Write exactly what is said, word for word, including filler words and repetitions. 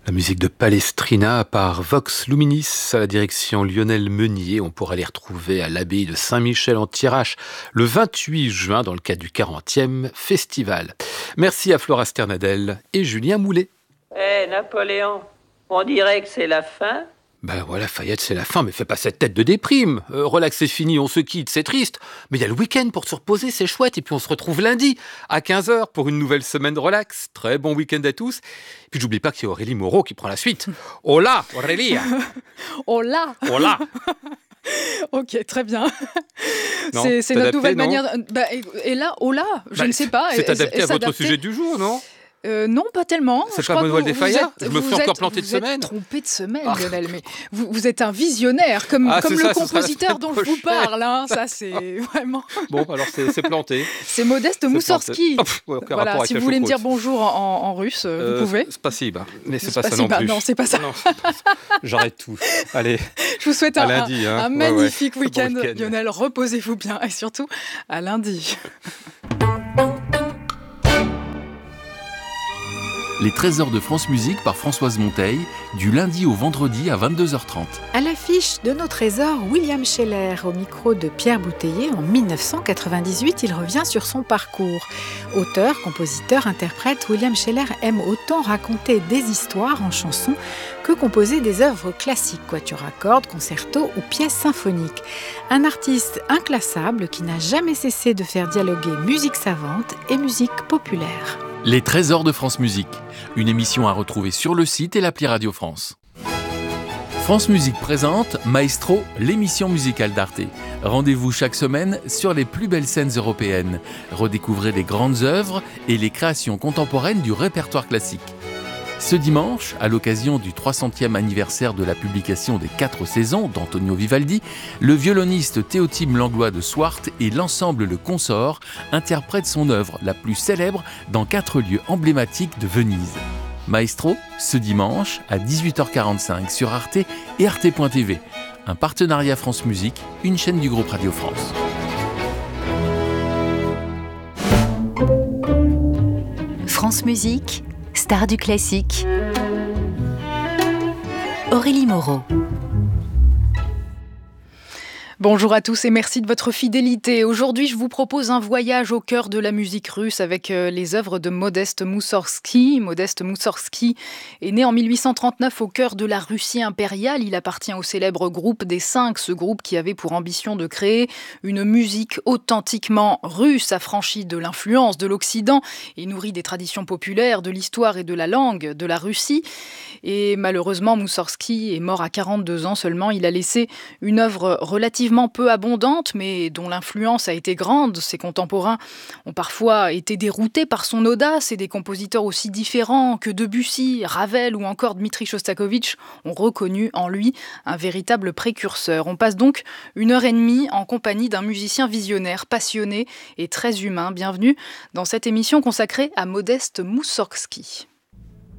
La musique de Palestrina par Vox Luminis à la direction Lionel Meunier. On pourra les retrouver à l'abbaye de Saint-Michel en Thiérache le vingt-huit juin dans le cadre du quarantième festival. Merci à Flora Sternadel et Julien Moulet. Eh hey, Napoléon, on dirait que c'est la fin. Ben voilà, Fayette, c'est la fin, mais fais pas cette tête de déprime. Euh, relax, c'est fini, on se quitte, c'est triste. Mais il y a le week-end pour se reposer, c'est chouette. Et puis on se retrouve lundi à quinze heures pour une nouvelle semaine relax. Très bon week-end à tous. Et puis j'oublie pas qu'il y a Aurélie Moreau qui prend la suite. Hola, Aurélie. Hola. Hola. Ok, très bien. Non, c'est c'est notre adapté, nouvelle non manière. Bah, et, et là, hola, je bah, ne sais pas. C'est adapté Est-ce à votre adapté sujet du jour, non? Euh, non, pas tellement. C'est Je pas crois Manuel que vous- Desfayas vous êtes- Je me vous fais encore êtes- planter de vous êtes semaine. trompé de semaine, Ah. Lionel, mais vous, vous êtes un visionnaire, comme, Ah, comme c'est le ça, ce sera la compositeur semaine dont je vous prochaine. parle. Hein. Ça, c'est vraiment. Bon, alors c'est c'est planté. C'est Modeste C'est Moussorski. planté. Oh, ouais, aucun rapport Voilà, avec si la vous voulez me dire choucroute. bonjour en, en russe, Euh, vous pouvez. C'est pas si bas, mais c'est C'est pas pas ça si non bas, plus. non, c'est pas ça. Non, c'est pas ça. J'arrête tout. Allez, Je vous souhaite à un, lundi. un- Hein. un Ouais, ouais. magnifique Bon week-end, week-end. Lionel. Reposez-vous bien et surtout à lundi. Les trésors de France Musique par Françoise Monteil, du lundi au vendredi à vingt-deux heures trente. À l'affiche de nos trésors, William Scheller, au micro de Pierre Bouteiller. En dix-neuf cent quatre-vingt-dix-huit, il revient sur son parcours. Auteur, compositeur, interprète, William Scheller aime autant raconter des histoires en chansons que composer des œuvres classiques, quatuors à cordes, concertos ou pièces symphoniques. Un artiste inclassable qui n'a jamais cessé de faire dialoguer musique savante et musique populaire. Les trésors de France Musique, une émission à retrouver sur le site et l'appli Radio France. France Musique présente Maestro, l'émission musicale d'Arte. Rendez-vous chaque semaine sur les plus belles scènes européennes. Redécouvrez les grandes œuvres et les créations contemporaines du répertoire classique. Ce dimanche, à l'occasion du trois centième anniversaire de la publication des quatre saisons d'Antonio Vivaldi, le violoniste Théotime Langlois de Swart et l'ensemble Le Consort interprètent son œuvre la plus célèbre dans quatre lieux emblématiques de Venise. Maestro, ce dimanche à dix-huit heures quarante-cinq sur Arte et arte point t v. Un partenariat France Musique, une chaîne du groupe Radio France. France Musique, star du classique. Aurélie Moreau. Bonjour à tous et merci de votre fidélité. Aujourd'hui, je vous propose un voyage au cœur de la musique russe avec euh, les œuvres de Modeste Moussorski. Modeste Moussorski est né en mille huit cent trente-neuf au cœur de la Russie impériale. Il appartient au célèbre groupe des Cinq, ce groupe qui avait pour ambition de créer une musique authentiquement russe, affranchie de l'influence de l'Occident et nourrie des traditions populaires, de l'histoire et de la langue de la Russie. Et malheureusement, Moussorski est mort à quarante-deux ans seulement. Il a laissé une œuvre relativement peu abondante, mais dont l'influence a été grande. Ses contemporains ont parfois été déroutés par son audace et des compositeurs aussi différents que Debussy, Ravel ou encore Dmitri Shostakovich ont reconnu en lui un véritable précurseur. On passe donc une heure et demie en compagnie d'un musicien visionnaire, passionné et très humain. Bienvenue dans cette émission consacrée à Modeste Moussorski.